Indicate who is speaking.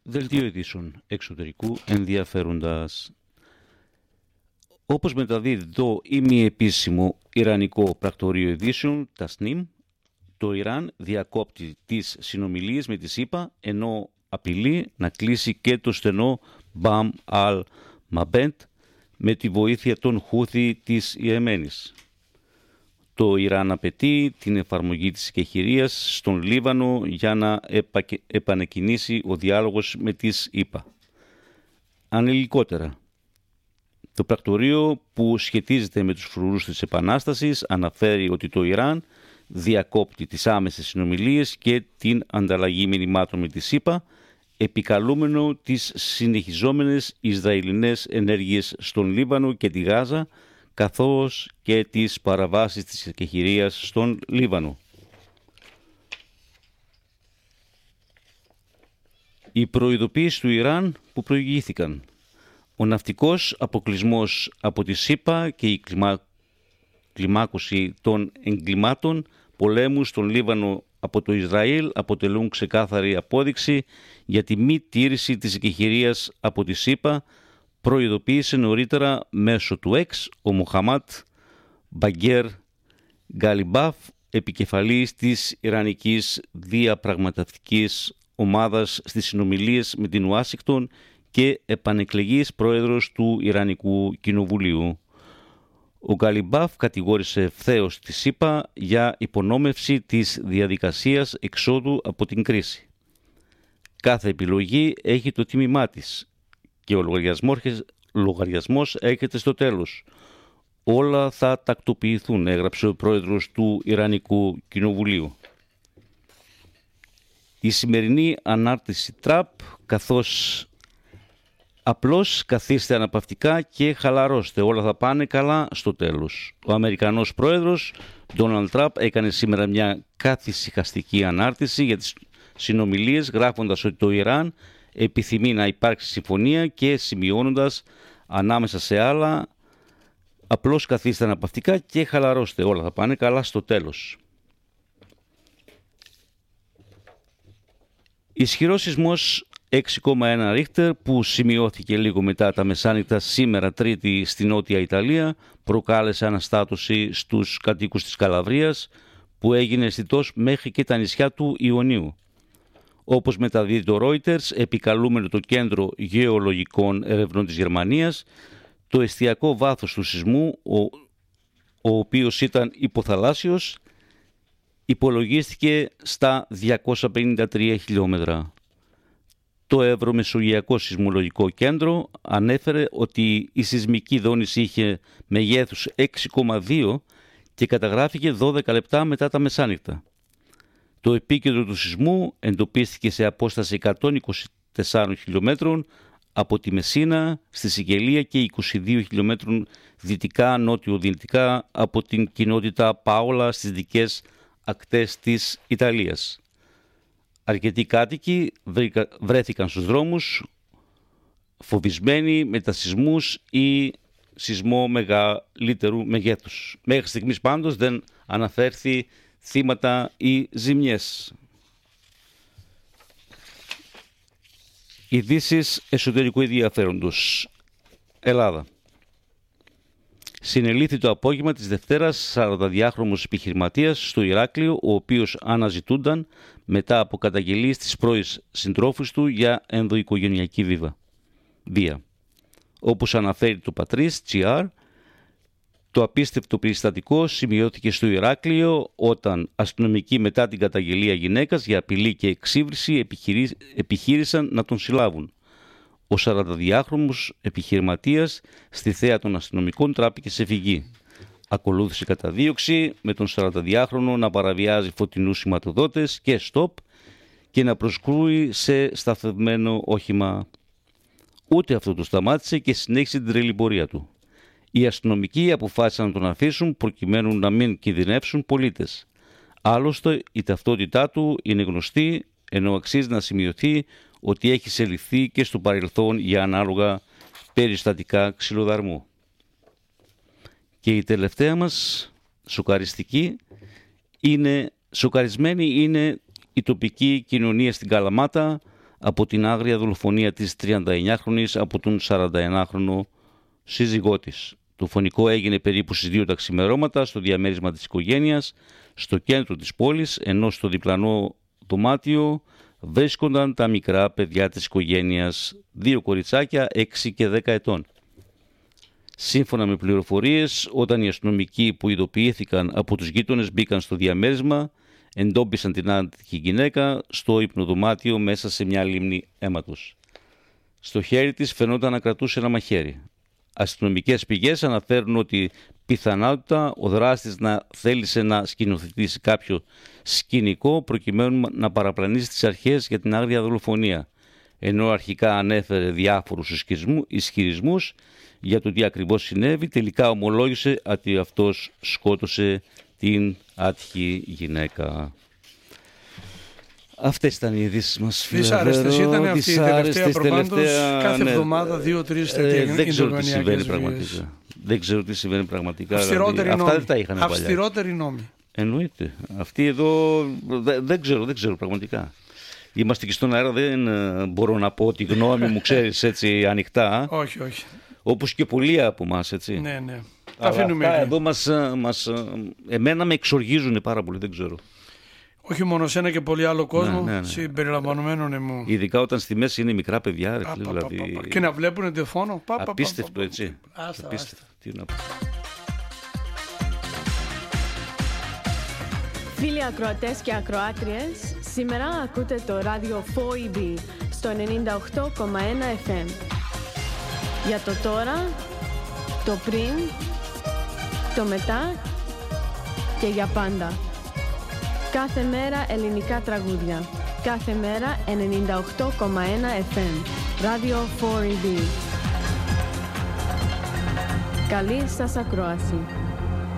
Speaker 1: Δελτίο ειδήσεων εξωτερικού ενδιαφέροντας. Όπως μεταδίδει το ημιεπίσημο Ιρανικό πρακτορείο ειδήσεων, Tasnim, το Ιράν διακόπτει τις συνομιλίες με τη ΣΥΠΑ, ενώ απειλεί να κλείσει και το στενό Μπαμ Αλ-Μαμπέντ με τη βοήθεια των Χούθι της Ιεμένης. Το Ιράν απαιτεί την εφαρμογή της εκεχηρίας στον Λίβανο για να επανεκκινήσει ο διάλογος με τις ΗΠΑ. Αναλυτικότερα, το πρακτορείο που σχετίζεται με τους φρουρούς της Επανάστασης αναφέρει ότι το Ιράν διακόπτει τις άμεσες συνομιλίες και την ανταλλαγή μηνυμάτων με τις ΗΠΑ, επικαλούμενο τις συνεχιζόμενες Ισραηλινές ενέργειες στον Λίβανο και τη Γάζα, καθώς και τις παραβάσεις της εκεχηρίας στον Λίβανο. Οι προειδοποίησεις του Ιράν που προηγήθηκαν. Ο ναυτικός αποκλεισμός από τη ΣΥΠΑ και η κλιμάκωση των εγκλημάτων πολέμου στον Λίβανο από το Ισραήλ αποτελούν ξεκάθαρη απόδειξη για τη μη τήρηση της εκεχηρίας από τη ΣΥΠΑ, προειδοποίησε νωρίτερα μέσω του ΕΞ ο Μοχαμάτ Μπαγκέρ Γκαλιμπάφ, επικεφαλής της Ιρανικής Διαπραγματευτικής Ομάδας στις συνομιλίες με την Ουάσιγκτον και επανεκλεγής πρόεδρος του Ιρανικού Κοινοβουλίου. Ο Γκαλιμπάφ κατηγόρησε ευθέως τη ΣΥΠΑ για υπονόμευση της διαδικασίας εξόδου από την κρίση. Κάθε επιλογή έχει το τίμημά της και ο λογαριασμός έρχεται στο τέλος. Όλα θα τακτοποιηθούν, έγραψε ο πρόεδρος του Ιρανικού Κοινοβουλίου. Η σημερινή ανάρτηση Τραπ, καθώς απλώς καθίστε αναπαυτικά και χαλαρώστε, όλα θα πάνε καλά στο τέλος. Ο Αμερικανός πρόεδρος Ντόναλντ Τραπ έκανε σήμερα μια καθησυχαστική ανάρτηση για τις συνομιλίες, γράφοντας ότι το Ιράν επιθυμεί να υπάρξει συμφωνία και σημειώνοντας ανάμεσα σε άλλα απλώς καθίστε αναπαυτικά και χαλαρώστε, όλα θα πάνε καλά στο τέλος. Ισχυρός σεισμός 6,1 ρίχτερ που σημειώθηκε λίγο μετά τα μεσάνυχτα σήμερα Τρίτη στη Νότια Ιταλία προκάλεσε αναστάτωση στους κατοίκους της Καλαβρίας που έγινε αισθητός μέχρι και τα νησιά του Ιωνίου. Όπως μεταδίδει το Reuters, επικαλούμενο το Κέντρο Γεωλογικών Ερευνών της Γερμανίας, το εστιακό βάθος του σεισμού, ο οποίος ήταν υποθαλάσσιος, υπολογίστηκε στα 253 χιλιόμετρα. Το Ευρωμεσογειακό Σεισμολογικό Κέντρο ανέφερε ότι η σεισμική δόνηση είχε μεγέθους 6,2 και καταγράφηκε 12 λεπτά μετά τα μεσάνυχτα. Το επίκεντρο του σεισμού εντοπίστηκε σε απόσταση 124 χιλιόμετρων από τη Μεσίνα στη Σικελία και 22 χιλιόμετρων δυτικά νότιο-δυτικά από την κοινότητα Πάολα στις δικές ακτές της Ιταλίας. Αρκετοί κάτοικοι βρέθηκαν στους δρόμους φοβισμένοι με τα σεισμούς ή σεισμό μεγαλύτερου μεγέθους. Μέχρι στιγμής πάντως δεν αναφέρθη θύματα ή ζημιές. Ειδήσεις εσωτερικού ενδιαφέροντος. Ελλάδα. Συνελήφθη το απόγευμα της Δευτέρας 42χρονος επιχειρηματίας στο Ηράκλειο, ο οποίος αναζητούνταν μετά από καταγγελίες της πρώης συντρόφους του για ενδοοικογενειακή βία. Όπως αναφέρει το Πατρίς GR, το απίστευτο περιστατικό σημειώθηκε στο Ηράκλειο όταν αστυνομικοί μετά την καταγγελία γυναίκας για απειλή και εξύβριση επιχείρησαν να τον συλλάβουν. Ο 42χρονος επιχειρηματίας στη θέα των αστυνομικών τράπηκε σε φυγή. Ακολούθησε καταδίωξη με τον 42χρονο να παραβιάζει φωτεινούς σηματοδότες και στοπ και να προσκρούει σε σταθευμένο όχημα. Ούτε αυτό το σταμάτησε και συνέχισε την τρελή πορεία του. Οι αστυνομικοί αποφάσισαν να τον αφήσουν προκειμένου να μην κινδυνεύσουν πολίτες. Άλλωστε η ταυτότητά του είναι γνωστή, ενώ αξίζει να σημειωθεί ότι έχει συλληφθεί και στο παρελθόν για ανάλογα περιστατικά ξυλοδαρμού. Και η τελευταία μας σοκαρισμένη είναι η τοπική κοινωνία στην Καλαμάτα από την άγρια δολοφονία της 39χρονης από τον 41χρονο σύζυγό της. Το φωνικό έγινε περίπου στις 2 τα ξημερώματα στο διαμέρισμα της οικογένειας, στο κέντρο της πόλης, ενώ στο διπλανό δωμάτιο βρίσκονταν τα μικρά παιδιά της οικογένειας, 2 κοριτσάκια 6 και 10 ετών. Σύμφωνα με πληροφορίες, όταν οι αστυνομικοί που ειδοποιήθηκαν από τους γείτονες μπήκαν στο διαμέρισμα, εντόπισαν την άτυχη γυναίκα στο υπνοδωμάτιο μέσα σε μια λίμνη αίματος. Στο χέρι της φαινόταν να κρατούσε ένα μαχαίρι. Αστυνομικές πηγές αναφέρουν ότι πιθανότητα ο δράστης να θέλησε να σκηνοθετήσει κάποιο σκηνικό προκειμένου να παραπλανήσει τις αρχές για την άγρια δολοφονία, ενώ αρχικά ανέφερε διάφορους ισχυρισμούς για το τι ακριβώς συνέβη, τελικά ομολόγησε ότι αυτός σκότωσε την άτυχη γυναίκα. Αυτές ήταν οι ειδήσεις μας.
Speaker 2: Δυσάρεστες ήταν αυτή η τελευταία προπάντως, κάθε εβδομάδα 2-3 τέτοια.
Speaker 1: Δεν ξέρω τι συμβαίνει πραγματικά. Δεν ξέρω τι συμβαίνει πραγματικά.
Speaker 2: Αυστηρότεροι νόμοι.
Speaker 1: Αυτά δεν τα είχαν παλιά.
Speaker 2: Αυστηρότεροι νόμοι.
Speaker 1: Εννοείται. Αυτοί εδώ δεν ξέρω πραγματικά. Είμαστε και στον αέρα, δεν μπορώ να πω τη γνώμη μου, ξέρεις, έτσι ανοιχτά.
Speaker 2: Όχι.
Speaker 1: Όπως και πολλοί από εμάς, έτσι.
Speaker 2: Ναι.
Speaker 1: Αλλά αυτά εδώ εμένα με εξοργίζουν πάρα πολύ, δεν ξέρω.
Speaker 2: Όχι μόνο σένα και πολύ άλλο κόσμο, συμπεριλαμβανομένων μου.
Speaker 1: Ειδικά όταν στη μέση είναι μικρά παιδιά. Δηλαδή...
Speaker 2: Και να βλέπουν τηλεφώνο.
Speaker 1: Απίστευτο, έτσι. Απίστευτο. Τι να πω.
Speaker 3: Φίλοι ακροατές και ακροάτριες, σήμερα ακούτε το ράδιο 4EB στο 98,1 FM. Για το τώρα, το πριν, το μετά και για πάντα. Κάθε μέρα ελληνικά τραγούδια. Κάθε μέρα 98,1 FM. Ράδιο 4EB. Καλή σας ακρόαση.